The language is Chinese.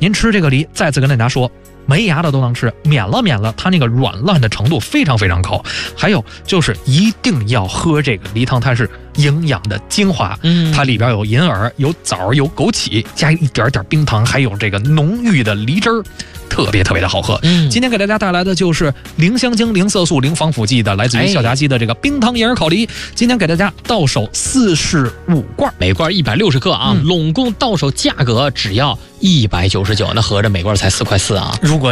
您吃这个梨，再次跟大家说，没牙的都能吃，免了，它那个软烂的程度非常非常高。还有就是一定要喝这个梨汤，它是营养的精华，它里边有银耳、有枣、有枸杞，加一点点冰糖，还有这个浓郁的梨汁儿。特别的好喝。今天给大家带来的就是零香精、零色素、零防腐剂的，来自于小家鸡的这个冰糖银耳烤梨。今天给大家到手45罐， 每罐160克啊，拢共到手价格只要199，那合着每罐才4块4啊。 如果